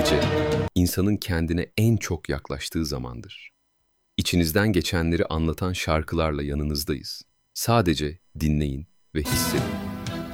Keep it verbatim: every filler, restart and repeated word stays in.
Gece, insanın kendine en çok yaklaştığı zamandır. İçinizden geçenleri anlatan şarkılarla yanınızdayız. Sadece dinleyin ve hissedin.